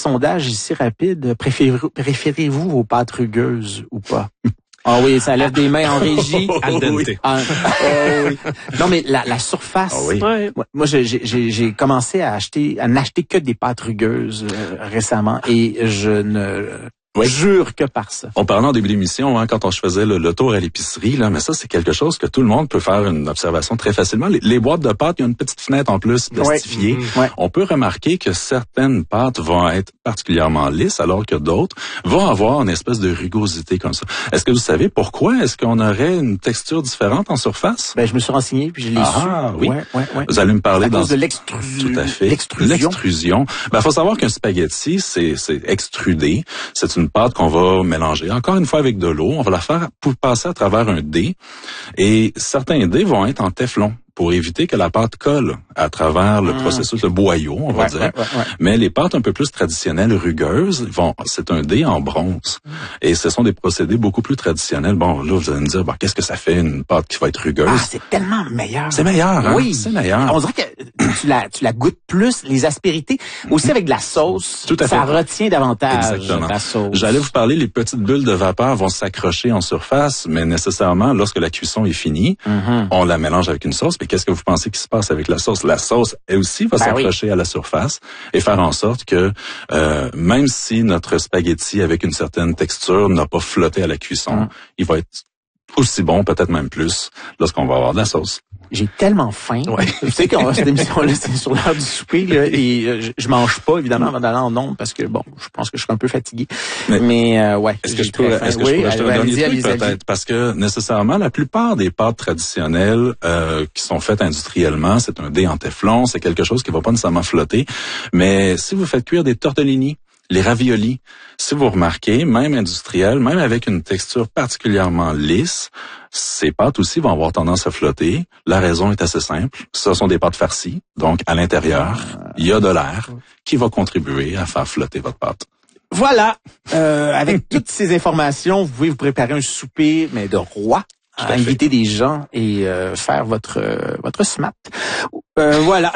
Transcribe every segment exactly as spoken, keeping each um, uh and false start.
sondage ici rapide. Préférez- Préférez-vous vos pâtes rugueuses ou pas? Ah oui, ça lève des mains en régie. Al dente. Oui. Ah, oh oui. Non, mais la, la surface. Ah oui. Ouais. Moi, moi, j'ai, j'ai, j'ai commencé à acheter, à n'acheter que des pâtes rugueuses euh, récemment et je ne Oui. jure que par ça. On parlait en début d'émission, hein, quand on faisait le, le tour à l'épicerie, là, mais ça, c'est quelque chose que tout le monde peut faire une observation très facilement. Les, les boîtes de pâtes, il y a une petite fenêtre en plus plastifiée. Ouais. Ouais. On peut remarquer que certaines pâtes vont être particulièrement lisses, alors que d'autres vont avoir une espèce de rugosité comme ça. Est-ce que vous savez pourquoi est-ce qu'on aurait une texture différente en surface? Ben, je me suis renseigné puis je l'ai Ah, su. oui. Ouais, ouais, ouais. Vous allez me parler À dans cause de l'extrusion. Tout à fait. L'extrusion. L'extrusion. Ben, faut savoir qu'un spaghetti, c'est, c'est extrudé. C'est une pâte qu'on va mélanger. Encore une fois avec de l'eau. On va la faire pour passer à travers un dé. Et certains dés vont être en téflon pour éviter que la pâte colle à travers le mmh. processus, le boyau, on va ouais, dire. Ouais, ouais, ouais. Mais les pâtes un peu plus traditionnelles, rugueuses, vont, c'est un dé en bronze. Mmh. Et ce sont des procédés beaucoup plus traditionnels. Bon, là, vous allez me dire, bon, qu'est-ce que ça fait une pâte qui va être rugueuse? Ah, c'est tellement meilleur. C'est meilleur, hein? Oui. C'est meilleur. On dirait que tu la, tu la goûtes plus, les aspérités. Aussi avec de la sauce, Tout à ça fait. retient davantage Exactement. la sauce. J'allais vous parler, les petites bulles de vapeur vont s'accrocher en surface, mais nécessairement, lorsque la cuisson est finie, mm-hmm. on la mélange avec une sauce. Mais qu'est-ce que vous pensez qui se passe avec la sauce? La sauce, elle aussi, va ben s'accrocher oui. à la surface et faire en sorte que, euh, même si notre spaghetti avec une certaine texture n'a pas flotté à la cuisson, mm. il va être aussi bon, peut-être même plus, lorsqu'on va avoir de la sauce. J'ai tellement faim. Ouais. Tu sais qu'on cette émission-là, c'est sur l'heure du souper, là, et euh, je, je mange pas, évidemment, avant d'aller en nombre, parce que, bon, je pense que je suis un peu fatigué. Mais, Mais euh, ouais. Est-ce que je peux, est-ce que oui, je peux acheter un dernier truc, peut-être? Parce que, nécessairement, la plupart des pâtes traditionnelles, euh, qui sont faites industriellement, c'est un dé en téflon, c'est quelque chose qui va pas nécessairement flotter. Mais si vous faites cuire des tortellini, les raviolis, si vous remarquez, même industriels, même avec une texture particulièrement lisse, ces pâtes aussi vont avoir tendance à flotter. La raison est assez simple. Ce sont des pâtes farcies. Donc, à l'intérieur, il y a de l'air qui va contribuer à faire flotter votre pâte. Voilà. Euh, avec toutes ces informations, vous pouvez vous préparer un souper, mais de roi. À inviter des gens et euh, faire votre euh, votre smat. Euh, voilà.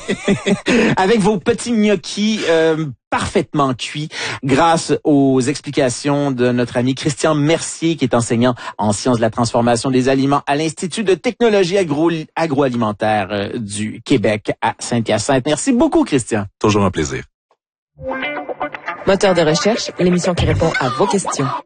Avec vos petits gnocchis euh, parfaitement cuits grâce aux explications de notre ami Christian Mercier qui est enseignant en sciences de la transformation des aliments à l'Institut de technologie agro- agroalimentaire euh, du Québec à Saint-Hyacinthe. Merci beaucoup, Christian. Toujours un plaisir. Moteur de recherche, l'émission qui répond à vos questions.